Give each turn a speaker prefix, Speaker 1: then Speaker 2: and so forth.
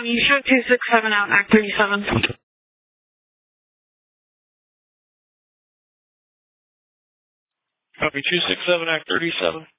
Speaker 1: You show 267 out, Act 37.
Speaker 2: Copy 267, Act 37.